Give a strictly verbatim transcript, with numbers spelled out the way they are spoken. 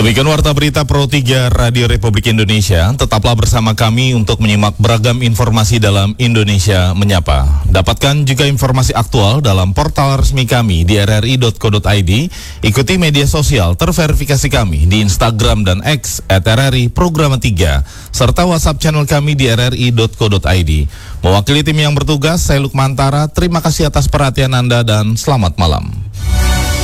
Demikian Warta Berita Pro tiga Radio Republik Indonesia. Tetaplah bersama kami untuk menyimak beragam informasi dalam Indonesia Menyapa. Dapatkan juga informasi aktual dalam portal resmi kami di r r i dot co dot i d. Ikuti media sosial terverifikasi kami di Instagram dan X at r r i Programa tiga, serta WhatsApp channel kami di r r i dot co dot i d. Mewakili tim yang bertugas, saya Lukmantara. Terima kasih atas perhatian Anda dan selamat malam.